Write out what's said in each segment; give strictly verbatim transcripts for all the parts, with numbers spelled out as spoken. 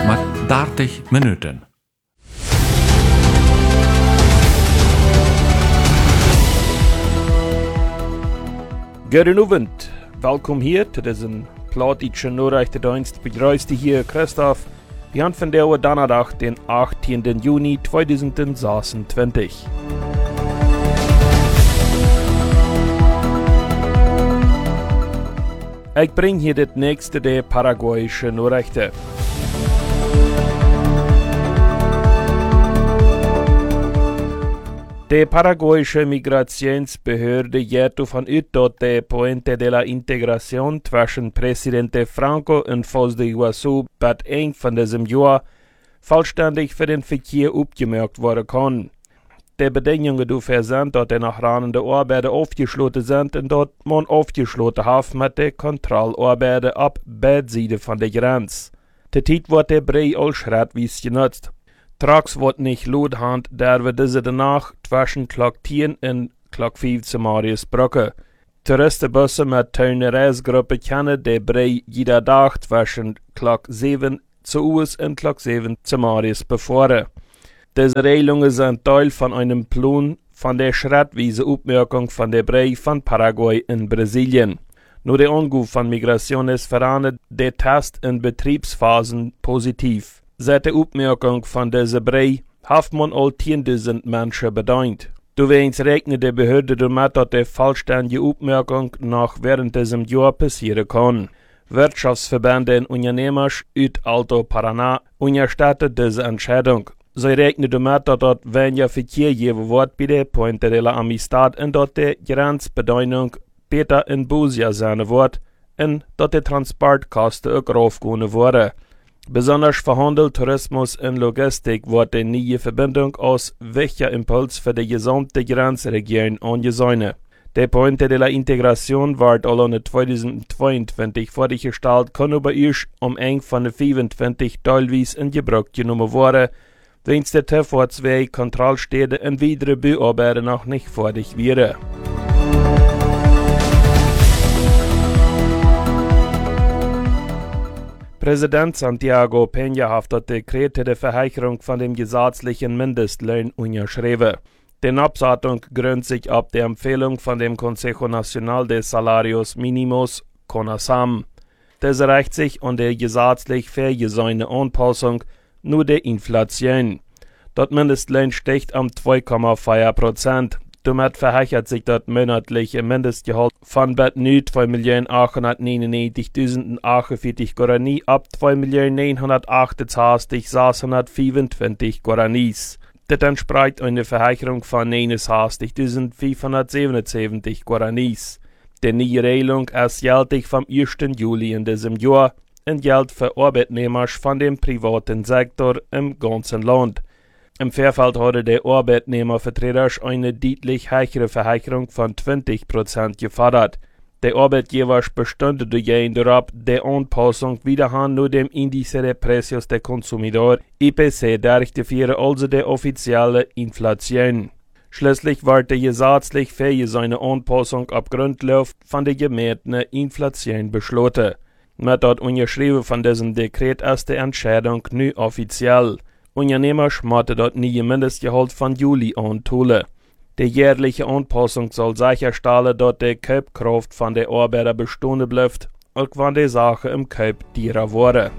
met dertig minuten. Goedenavond, welkom hier te deze plaatje Nachrichtendienst. Begrüßt hier Christoph. Wir haben von der Donnerstag, den achttienden Juni zweitausendsechsundzwanzig. Ich bringe hier das nächste der paraguayischen Nachrichten. Die paraguayische Migrationsbehörde geht davon aus, dass der Puente de la Integración zwischen Präsident Franco und Foz de Iguazú bei Ende von diesem Jahr vollständig für den Verkehr abgemerkt werden kann. Die Bedingungen dafür sind, dass die nachranende Arbeiten aufgeschlossen sind und dass man aufgeschlossen hat mit den Kontrollarbeiten ab beiden Seiten von der Grenze. Die Zeit wird der Brei als schrittweise genutzt. Traks wordt niet loodhand, daar we deze danach zwischen klok tien en klok vijf zu Mariusbrücke. Touristenbussen met tuinereisgroepen kennen de Brei jeder dag zwischen klok zeven zu Uus en klok zeven zu Marius befahren. Diese Regelungen sind Teil von einem Plan von der schrittweise Aufmerkung von der Brei von Paraguay in Brasilien. Nur der Anruf von Migration ist verandert der Test in Betriebsphasen positiv. Seit der Aufmerkung von dieser Brei hat man all zehntausend Menschen bedient. Doweens rechnet die Behörde damit, dass die vollständige Aufmerkung noch während diesem Jahr passieren kann. Wirtschaftsverbände und Unternehmer aus Alto Paraná unterstützen diese Entscheidung. Sie rechnen damit, dass dort weniger Verkehr geben wird bei der Puente de la Amistad und dass die Grenzbedienung später in Busia sein wird und dass die Transportkosten auch raufgehen werden. Besonders für Handel, Tourismus und Logistik wird die neue Verbindung als wichtiger Impuls für die gesamte Grenzregion angesehen. Der Puente de la Integration wird alleine zweitausendzweiundzwanzig fertiggestellt, kann aber erst um Ende von den fünfundzwanzig teilweise in Gebrauch genommen werden, wenn der T V zwei Kontrollstädte und weitere Bauarbeiten noch nicht fertig wären. Präsident Santiago Peña hat das Dekret der Verheicherung von dem gesetzlichen Mindestlohn unterschrieben. Die Absattung gründet sich auf der Empfehlung von dem Consejo Nacional de Salarios Mínimos, CONASAM. Das reicht sich an der gesetzlich vorgesehene Anpassung nur der Inflation. Das Mindestlohn steigt am zwei Komma vier Prozent. Damit verheichert sich das monatliche Mindestgehalt von bet nu zwei Millionen achthundertneunundneunzigtausendachundvierzig Guarani ab zwei Millionen neunhundertachtundzwanzigsechshundertfünfundzwanzig Guaranis. Das entspricht einer Verheicherung von neunundsechzigtausendfünfhundertsiebenundsiebzig Guaranis. Die neue Regelung ist gültig vom ersten Juli in diesem Jahr und gilt für Arbeitnehmer von dem privaten Sektor im ganzen Land. Im Vorfeld hatte der Arbeitnehmervertreter eine deutlich höhere Verheicherung von zwanzig Prozent gefordert. Der Arbeitgeber bestünde dagegen darauf, die Anpassung wiederhin nur dem Índice de Precios del Consumidor I P C durchzuführen, also der offizielle Inflation. Schließlich wird die gesetzlich vorgesehene Anpassung auf Grundlage von der gemähten Inflation beschlossen. Mit der Unterschrift von diesem Dekret ist die Entscheidung nun offiziell. Unternehmer schmatte das neue Mindestgehalt von Juli an tolle. Die jährliche Anpassung soll sicherstellen, dass die Kaufkraft von der Arbeiter bestehen bleibt, auch wenn die Sache im Kauf teurer wurde.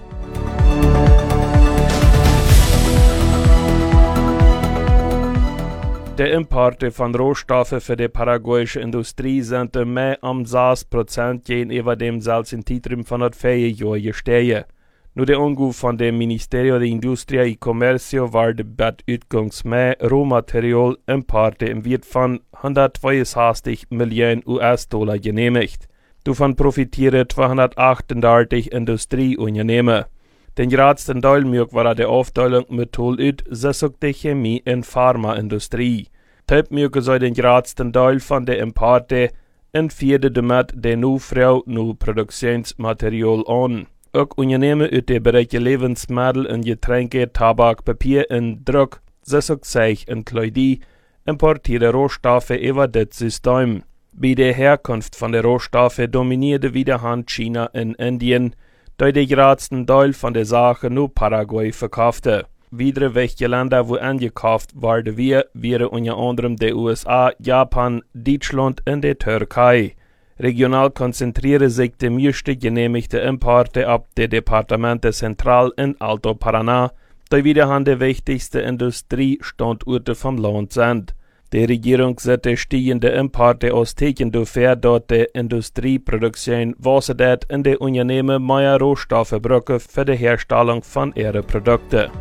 Die Importe von Rohstoffen für die paraguayische Industrie sind mehr um sechs Prozent gegenüber dem selben Zeitraum von das Jahr gestiegen. Nur der Anruf von dem Ministerio de Industria y Comercio war der Beutgangs mehr Rohmaterial Importe im Wert von hundertzweiundsechzig Millionen U S-Dollar genehmigt. Davon profitieren zweihundertachtundachtzig Industrieunternehmen. Den größten Teil war der Aufteilung Metall ut, die Chemie- und Pharmaindustrie. Typmürke soll den größten Teil von der Importe und vierte damit der Nachfrage nach Produktionsmaterial an. Auch Unternehmen aus dem Bereich Lebensmittel und Getränke, Tabak, Papier und Druck, Seich und Kleidung importieren Rohstoffe über das System. Bei der Herkunft von den Rohstoffen dominierte wiederum China und Indien. die die größten Teil von der Sache nur Paraguay verkaufte. Weitere wichtige Länder, wo angekauft worden wir, wären unter anderem die U S A, Japan, Deutschland und die Türkei. Regional konzentrieren sich die meisten genehmigte Importe ab die Departamente Central und Alto Paraná, die wiederum die wichtigsten Industriestandorte vom Land sind. Die Regierung setzt steigende Importe aus Teken dafür, dass die Industrieproduktion wasserdet und die Unternehmen mehr Rohstoffe brauchen für die Herstellung von ihren Produkten.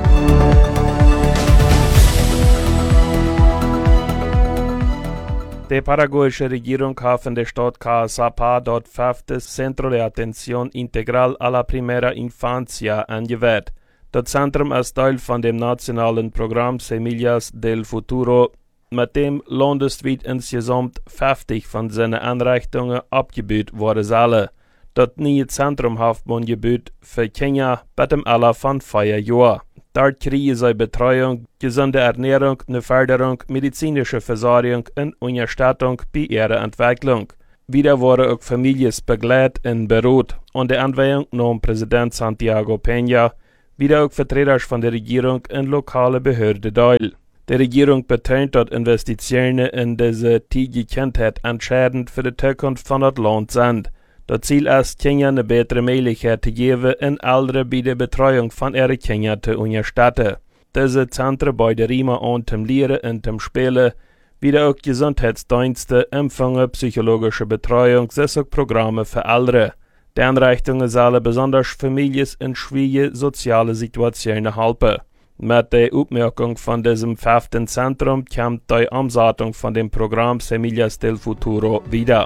Die paraguayische Regierung hat in der Stadt Caazapá dort fünftes Centro de Atención Integral a la Primera Infancia angewählt. Das Zentrum ist Teil von dem nationalen Programm Semillas del Futuro, mit dem landesweit insgesamt fünfzig von seinen Einrichtungen abgebaut worden sollen. Das neue Zentrum hat man gebaut für Kinder bei dem Alter von vier Jahren. Dort kriegen sie Betreuung, gesunde Ernährung, eine Förderung, medizinische Versorgung und Unterstützung bei ihrer Entwicklung. Wieder wurden auch Familien begleitet und beraten. Und die Anweisung nahm Präsident Santiago Peña, wieder auch Vertreter von der Regierung und lokale Behörden teil. Die Regierung betont, dass Investitionen in diese tidige Kindheit entscheidend für die Zukunft von das Land sind. Das Ziel ist, Kindern eine bessere Möglichkeit zu geben, und Ältere bei der Betreuung von ihren Kindern zu unterstützen. Diese Zentren bieten Riemen an zum Lehren und zum Spielen, wieder auch Gesundheitsdienste, Empfangen, psychologische Betreuung, sowie Programme für Ältere. Die Einrichtungen sollen besonders Familien in schwierigen sozialen Situationen helfen. Mit der Aufmerkung von diesem fünften Zentrum kommt die Umsetzung von dem Programm Semillas del Futuro wieder.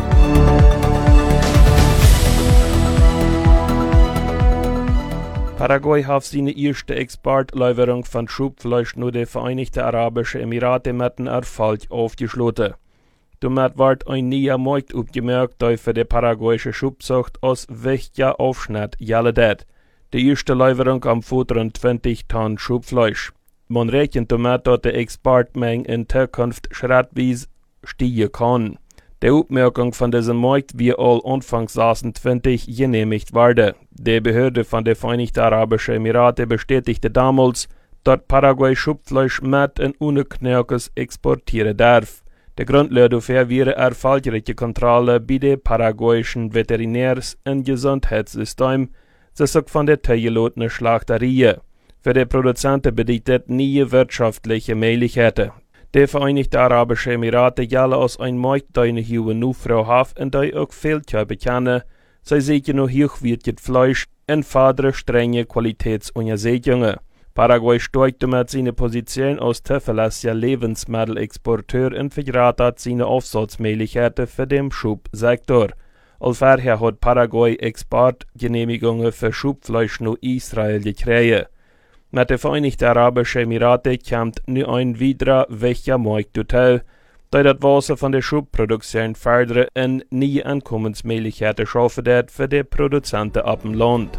Paraguay hat seine erste Exportlieferung von Schubfleisch nur die Vereinigten Arabischen Emirate mit einem Erfolg aufgeschlossen. Damit wird ein neuer Markt aufgemerkt, der für die paraguayische Schubzucht als wichtiger Aufschnitt gilt. Die erste Lieferung am vierundzwanzig Tonnen Schubfleisch. Man rechnet damit, dass die Exportmenge in Zukunft schrittweise steigen kann. Die Aufmerkung von diesem Markt wird all Anfang sechsundzwanzig genehmigt werden. Die Behörde von den Vereinigten Arabischen Emirate bestätigte damals, dass Paraguay Schubfleisch mit und ohne Knirkes exportieren darf. Der Grund dafür wäre erfolgreiche Kontrolle bei den paraguayischen Veterinärs- und Gesundheitssystem, das auch von der teilgelotenen Schlachterei. Für die Produzenten bedeutet neue wirtschaftliche Möglichkeiten. Die Vereinigten Arabischen Emirate gelten als ein Markt, der eine hohe Nachfrage hat und der auch viel zu bekennen. Sie sichern noch hochwertiges Fleisch und fördern strenge Qualitätsuntersuchungen. Paraguay steigt damit seine Position als zuverlässiger Lebensmittelexporteur und vergrößert seine Aufsatzmöglichkeiten für den Schubsektor. Allvorher hat Paraguay Exportgenehmigungen für Schubfleisch nach Israel gekriegt. Mit den Vereinigten Arabischen Emirate kommt nun ein weiterer wichtiger Markt dazu, der das Wasser von der Schubproduktion fördert und neue Einkommensmöglichkeiten schaffen wird für die Produzenten auf dem Land.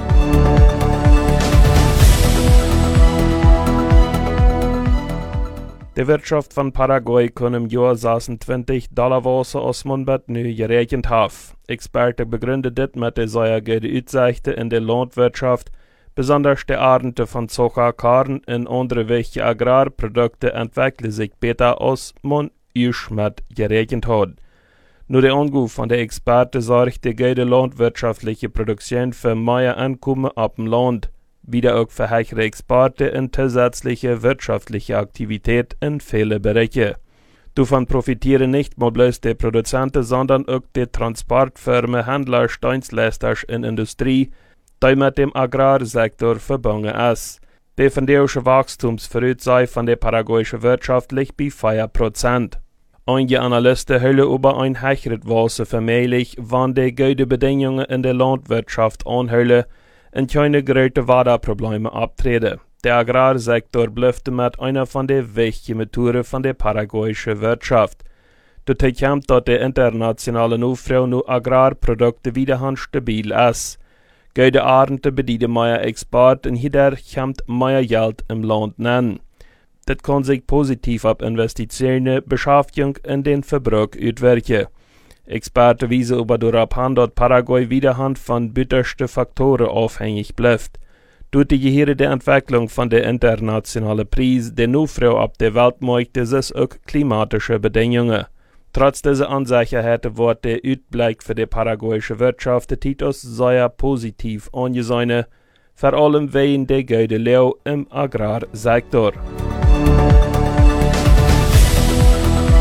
Die Wirtschaft von Paraguay kann im Jahr sechsundzwanzig Dollar Wasser aus man mit neu gerechnet hat. Experten begründen das mit der sehr guten Aussichten in der Landwirtschaft, besonders die Ernte von Zucker, Korn und andere wichtige Agrarprodukte entwickeln sich besser, als man erst mit gerechnet hat. Nur der Anruf von der Experten sorgt die gute landwirtschaftliche Produktion für mehr Einkommen auf dem Land, wieder auch für höhere Exporte und zusätzliche wirtschaftliche Aktivität in vielen Bereichen. Davon profitieren nicht nur bloß die Produzenten, sondern auch die Transportfirmen, Händler, Dienstleister in Industrie, die mit dem Agrarsektor verbunden ist. Die vendeurische Wachstumsvoraussicht von der paraguayischen Wirtschaft liegt bei vier Prozent. Einige Analysten halten über ein höheres Wasser für möglich, wenn die guten Bedingungen in der Landwirtschaft anhalten und keine großen Wasserprobleme abtreten. Der Agrarsektor bleibt damit einer von den wichtigen Motoren von der paraguayischen Wirtschaft. Dazu kommt, dass die internationale Nachfrage nach Agrarprodukten wiederum stabil ist. Gute Ernte bedeuten mehr Export und hier kommt mehr Geld im Land nennen. Das kann sich positiv auf Investitionen, Beschäftigung und den Verbrauch auswirken. Experten wiesen aber darauf hin, dass Paraguay wiederhand von bittersten Faktoren abhängig bleibt. Durch die gehörige Entwicklung von der internationalen Preis, der Nachfrage auf der Weltmarkt, ist auch klimatische Bedingungen. Trotz dieser Unsicherheiten wird der Ausblick für die paraguayische Wirtschaft der Titus sehr positiv angesehen, vor allem wegen der guten Lehre im Agrarsektor.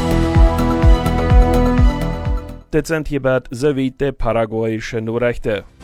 Das sind hierbei soweit die paraguayischen Nachrichten.